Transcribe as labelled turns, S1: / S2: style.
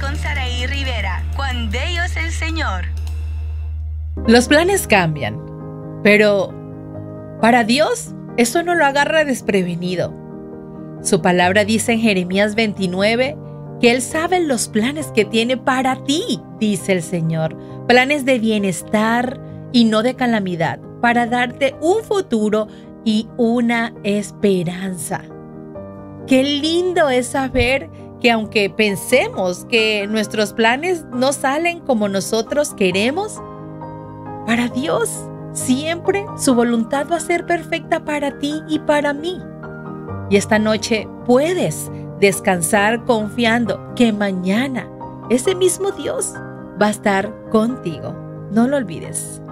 S1: con Saraí Rivera. Cuán bello es el Señor.
S2: Los planes cambian, pero para Dios eso no lo agarra desprevenido. Su palabra dice en Jeremías 29 que Él sabe los planes que tiene para ti, dice el Señor. Planes de bienestar y no de calamidad, para darte un futuro y una esperanza. Qué lindo es saber que aunque pensemos que nuestros planes no salen como nosotros queremos, para Dios siempre su voluntad va a ser perfecta para ti y para mí. Y esta noche puedes descansar confiando que mañana ese mismo Dios va a estar contigo. No lo olvides.